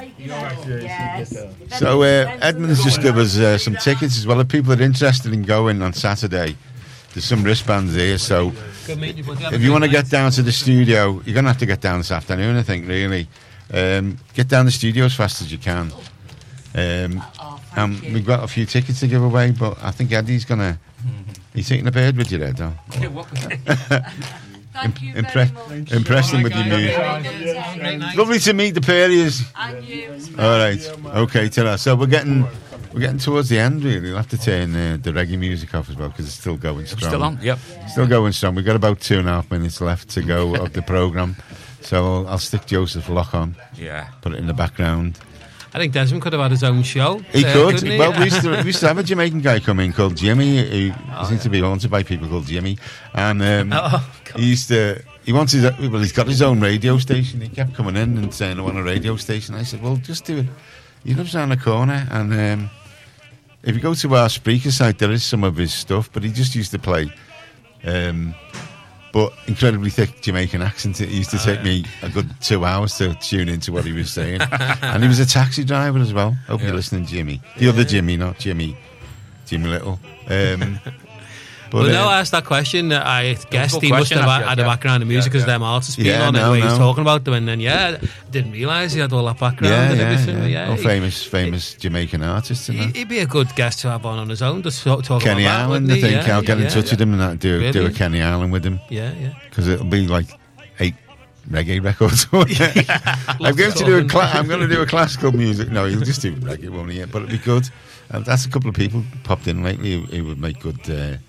So Edmund's just give us some tickets as well. If people are interested in going on Saturday, there's some wristbands here. So if you want to get down to the studio, you're going to have to get down this afternoon, I think, really. Get down the studio as fast as you can. We've got a few tickets to give away, but I think Eddie's going to... He's taking a bird with you there, Don. Thank you very much. Impress them with your music. Lovely to meet the pair of yous. And you. All right. Okay, ta-ra. So we're getting towards the end, really. We'll have to turn the reggae music off as well, because it's still going strong. Still on? Yep. Still going strong. We've got about 2.5 minutes left to go of the programme. So I'll stick Joseph Locke on. Yeah. Put it in the background. I think Desmond could have had his own show. He could. He? Well, we used to have a Jamaican guy come in called Jimmy, who seems to be haunted by people called Jimmy. And he's got his own radio station. He kept coming in and saying, I want a radio station. I said, well, just do it. He lives around the corner. And if you go to our Spreaker site, there is some of his stuff, but he just used to play... but incredibly thick Jamaican accent. It used to take me a good 2 hours to tune into what he was saying. And he was a taxi driver as well. Hope you're listening, Jimmy. The other Jimmy, not Jimmy Little. Well, no, I asked that question. I guessed he must have had a background in music because them artists being on it, where he was talking about them, and then didn't realise he had all that background and everything. Yeah. Famous Jamaican artists. He'd be a good guest to have on his own. Just talk Kenny about Ireland, that, I think. I'll get in touch with him and do a Kenny Ireland with him. Yeah. Because it'll be like 8 reggae records. I'm going to do a classical music. No, he'll just do reggae, won't he? But it'll be good. That's a couple of people popped in lately who would make good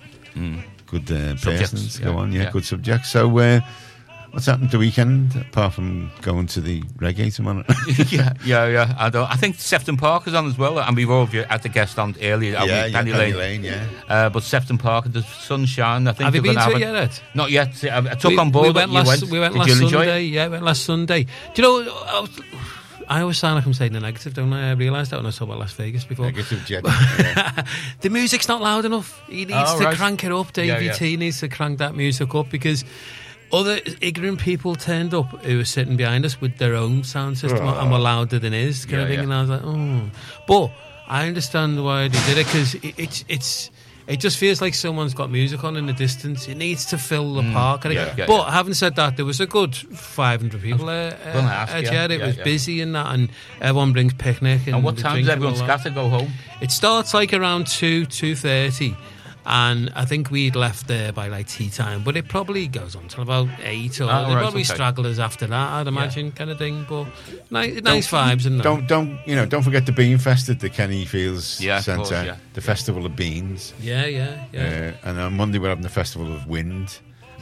persons go on. Good subjects. So what's happened the weekend apart from going to the reggae tomorrow? yeah. I think Sefton Park is on as well, and we've all had the guest on earlier. Penny Lane. But Sefton Park, the sunshine. I think have you been to it yet? Not yet. I took on board. We went last Sunday. Yeah, we went last Sunday. Do you know? I always sound like I'm saying the negative, don't I? I realised that when I saw about Las Vegas before. Negative jet. The music's not loud enough. He needs to crank it up. DVT needs to crank that music up because other ignorant people turned up who were sitting behind us with their own sound system and were louder than his kind of thing. And I was like, oh. But I understand why they did it because it just feels like someone's got music on in the distance. It needs to fill the park. But having said that, there was a good 500 people there. It was busy and that, and everyone brings picnic. And what time does everyone scatter go home? It starts like around 2:30. And I think we'd left there by like tea time, but it probably goes on till about 8 or probably stragglers after that, I'd imagine, kind of thing. But nice vibes, and don't forget the Bean Fest at the Kenny Fields Centre, the Festival of Beans. Yeah. And on Monday we're having the Festival of Wind.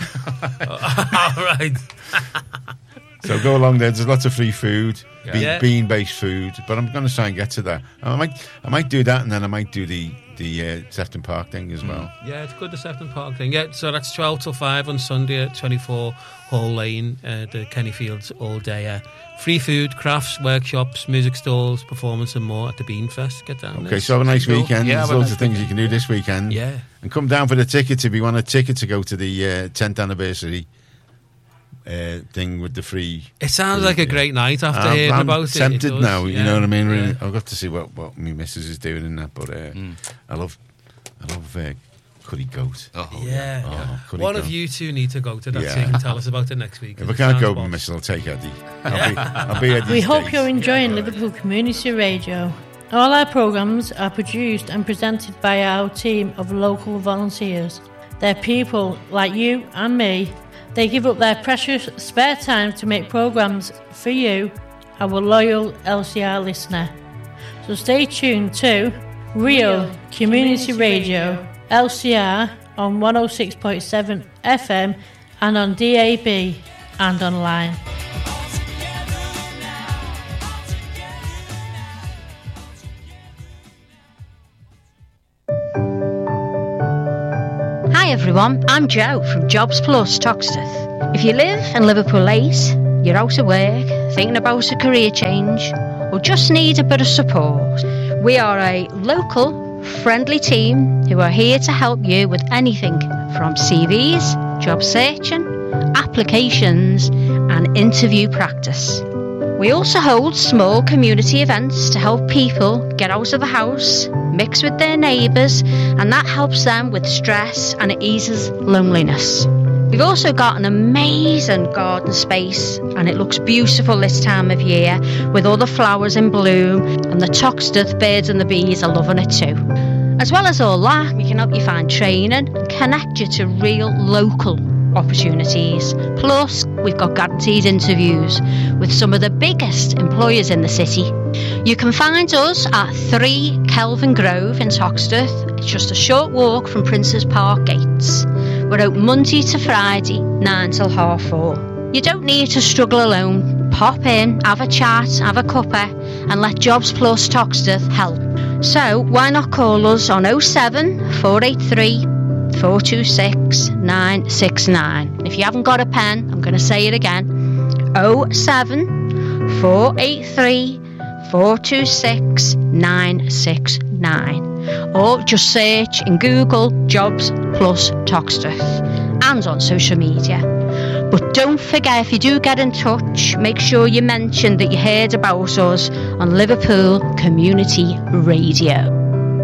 All right. So go along there. There's lots of free food, bean-based food. But I'm going to try and get to that. I might do that, and then I might do the Sefton Park thing as well. Yeah, it's good, the Sefton Park thing. Yeah, so that's 12 till 5 on Sunday at 24 Hall Lane, the Kenny Fields all day. Free food, crafts, workshops, music stalls, performance and more at the Bean Fest. Get down there. Okay, so have a nice weekend. There's loads of things you can do this weekend. Yeah. And come down for the tickets if you want a ticket to go to the 10th anniversary thing with the free. It sounds like a great night after hearing about it. I'm tempted now, you know what I mean? Really, I've got to see what my missus is doing in that, but I love curry goat. One of you two need to go to that so you can tell us about it next week. If I can't go, my missus will take Eddie. I'll be Eddie's We hope you're enjoying Liverpool Community Radio. All our programmes are produced and presented by our team of local volunteers. They're people like you and me. They give up their precious spare time to make programmes for you, our loyal LCR listener. So stay tuned to Real Community Radio, LCR on 106.7 FM and on DAB and online. Hi everyone, I'm Jo from Jobs Plus Toxteth. If you live in Liverpool 8, you're out of work, thinking about a career change, or just need a bit of support, we are a local, friendly team who are here to help you with anything from CVs, job searching, applications and interview practice. We also hold small community events to help people get out of the house, mix with their neighbours, and that helps them with stress and it eases loneliness. We've also got an amazing garden space and it looks beautiful this time of year with all the flowers in bloom, and the Toxteth birds and the bees are loving it too. As well as all that, we can help you find training and connect you to real local opportunities. Plus, we've got guaranteed interviews with some of the biggest employers in the city. You can find us at 3 Kelvin Grove in Toxteth. It's just a short walk from Princes Park gates. We're open Monday to Friday, 9 till 4:30. You don't need to struggle alone. Pop in, have a chat, have a cuppa, and let Jobs Plus Toxteth help. So why not call us on 07 483 426 969. If you haven't got a pen, I'm going to say it again. 07 483 426 969. Or just search in Google Jobs Plus Toxteth and on social media. But don't forget, if you do get in touch, make sure you mention that you heard about us on Liverpool Community Radio.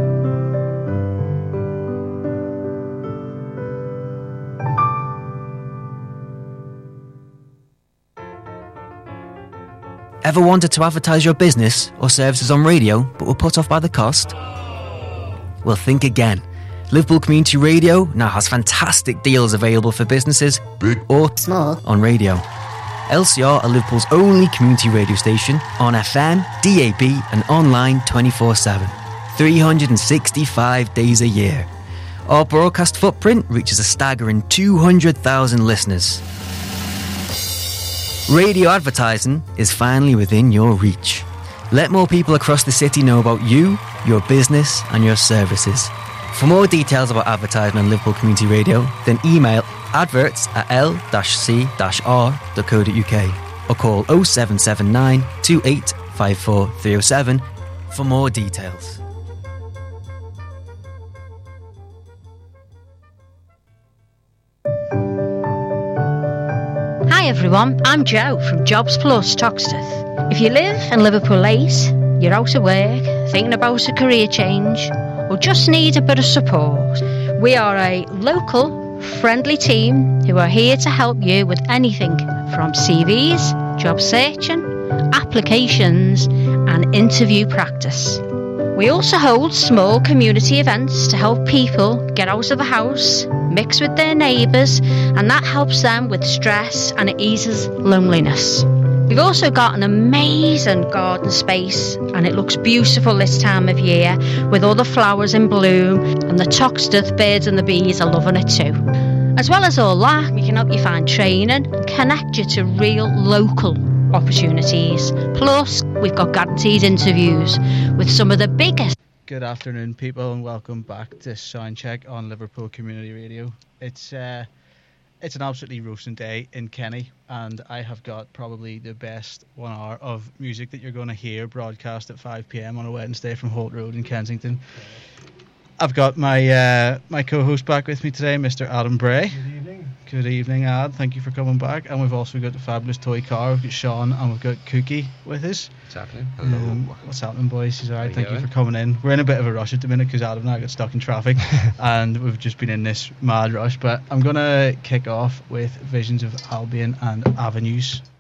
Ever wanted to advertise your business or services on radio but were put off by the cost? Well, think again. Liverpool Community Radio now has fantastic deals available for businesses, big or small, on radio. LCR are Liverpool's only community radio station on FM, DAB and online 24/7, 365 days a year. Our broadcast footprint reaches a staggering 200,000 listeners. Radio advertising is finally within your reach. Let more people across the city know about you, your business and your services. For more details about advertising on Liverpool Community Radio, then email adverts@l-c-r.co.uk or call 0779 2854 307 for more details. Hi everyone, I'm Jo from Jobs Plus Toxteth. If you live in Liverpool 8, you're out of work, thinking about a career change, or just need a bit of support, we are a local, friendly team who are here to help you with anything from CVs, job searching, applications and interview practice. We also hold small community events to help people get out of the house, mix with their neighbours, and that helps them with stress and it eases loneliness. We've also got an amazing garden space and it looks beautiful this time of year with all the flowers in bloom, and the Toxteth birds and the bees are loving it too. As well as all that, we can help you find training and connect you to real local opportunities. Plus, we've got guaranteed interviews with some of the biggest. Good afternoon, people, and welcome back to Soundcheck on Liverpool Community Radio. It's an absolutely roasting day in Kenny, and I have got probably the best 1 hour of music that you're going to hear broadcast at 5 p.m. on a Wednesday from Holt Road in Kensington. I've got my my co-host back with me today, Mr. Adam Bray. Good evening. Good evening, Ad. Thank you for coming back. And we've also got the fabulous toy car. We've got Sean and we've got Cookie with us. What's happening? Hello. What's happening, boys? He's all right. Thank you for coming in. We're in a bit of a rush at the minute because Adam and I got stuck in traffic and we've just been in this mad rush. But I'm going to kick off with Visions of Albion and Avenues.